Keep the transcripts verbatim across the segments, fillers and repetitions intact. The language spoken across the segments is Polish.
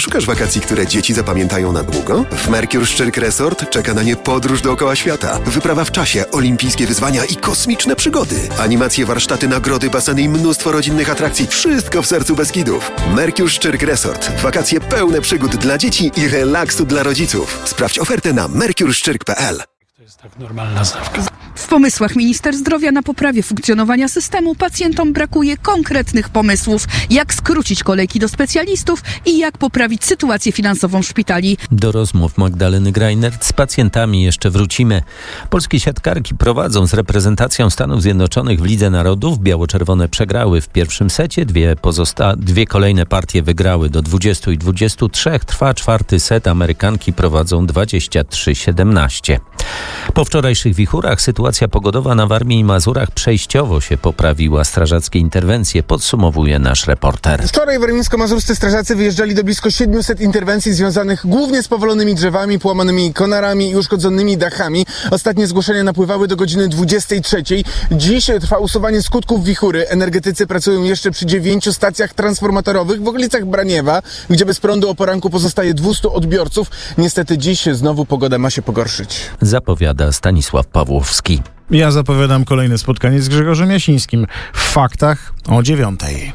Szukasz wakacji, które dzieci zapamiętają na długo? W Mercure Szczyrk Resort czeka na nie podróż dookoła świata, wyprawa w czasie, olimpijskie wyzwania i kosmiczne przygody. Animacje, warsztaty, nagrody, baseny i mnóstwo rodzinnych atrakcji. Wszystko w sercu Beskidów. Mercure Szczyrk Resort. Wakacje pełne przygód dla dzieci i relaksu dla rodziców. Sprawdź ofertę na mercure szczyrk kropka p l. To jest tak normalna znawka. W pomysłach minister zdrowia na poprawie funkcjonowania systemu pacjentom brakuje konkretnych pomysłów, jak skrócić kolejki do specjalistów i jak poprawić sytuację finansową szpitali. Do rozmów Magdaleny Greinert z pacjentami jeszcze wrócimy. Polskie siatkarki prowadzą z reprezentacją Stanów Zjednoczonych w Lidze Narodów. Biało-czerwone przegrały w pierwszym secie, dwie, pozosta- dwie kolejne partie wygrały do dwudziestu i dwudziestu trzech. Trwa czwarty set, Amerykanki prowadzą dwadzieścia trzy siedemnaście. Po wczorajszych wichurach sytuacja pogodowa na Warmii i Mazurach przejściowo się poprawiła. Strażackie interwencje podsumowuje nasz reporter. Wczoraj warmińsko-mazurscy strażacy wyjeżdżali do blisko siedmiuset interwencji związanych głównie z powalonymi drzewami, połamanymi konarami i uszkodzonymi dachami. Ostatnie zgłoszenia napływały do godziny dwudziestej trzeciej. Dziś trwa usuwanie skutków wichury. Energetycy pracują jeszcze przy dziewięciu stacjach transformatorowych w okolicach Braniewa, gdzie bez prądu o poranku pozostaje dwustu odbiorców. Niestety dziś znowu pogoda ma się pogorszyć. Zapowiada Stanisław Pawłowski. Ja zapowiadam kolejne spotkanie z Grzegorzem Jasińskim w Faktach o dziewiątej.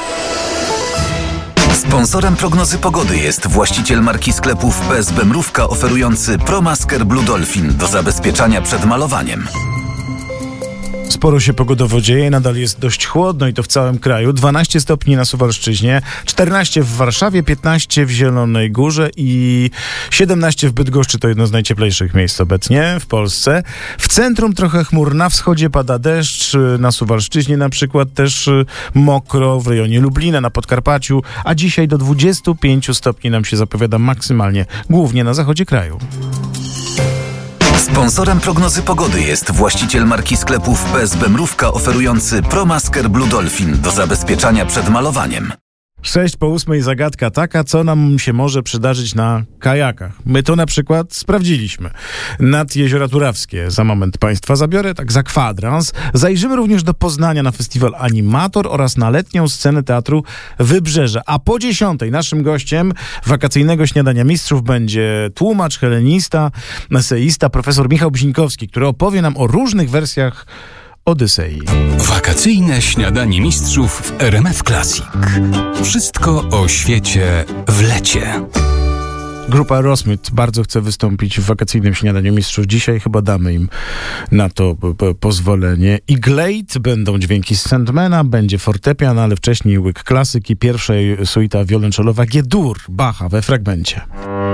Sponsorem prognozy pogody jest właściciel marki sklepów P S B Mrówka oferujący ProMasker Blue Dolphin do zabezpieczania przed malowaniem. Sporo się pogodowo dzieje, nadal jest dość chłodno i to w całym kraju. dwanaście stopni na Suwalszczyźnie, czternaście w Warszawie, piętnaście w Zielonej Górze i siedemnaście w Bydgoszczy. To jedno z najcieplejszych miejsc obecnie w Polsce. W centrum trochę chmur, na wschodzie pada deszcz, na Suwalszczyźnie na przykład też mokro, w rejonie Lublina, na Podkarpaciu, a dzisiaj do dwudziestu pięciu stopni nam się zapowiada maksymalnie, głównie na zachodzie kraju. Sponsorem prognozy pogody jest właściciel marki sklepów P S B Mrówka oferujący ProMasker Blue Dolphin do zabezpieczania przed malowaniem. Sześć po ósmej zagadka taka, co nam się może przydarzyć na kajakach. My to na przykład sprawdziliśmy. Nad Jeziora Turawskie za moment Państwa zabiorę, tak za kwadrans. Zajrzymy również do Poznania na festiwal Animator oraz na letnią scenę teatru Wybrzeże. A po dziesiątej naszym gościem wakacyjnego śniadania mistrzów będzie tłumacz, helenista, eseista, profesor Michał Bzińkowski, który opowie nam o różnych wersjach Odysei. Wakacyjne śniadanie mistrzów w R M F Classic. Wszystko o świecie w lecie. Grupa Aerosmith bardzo chce wystąpić w wakacyjnym śniadaniu mistrzów. Dzisiaj chyba damy im na to p- pozwolenie. I Glade, będą dźwięki Sandmana, będzie fortepian, ale wcześniej łyk klasyki, pierwszej suita wiolonczelowa G-dur Bacha we fragmencie.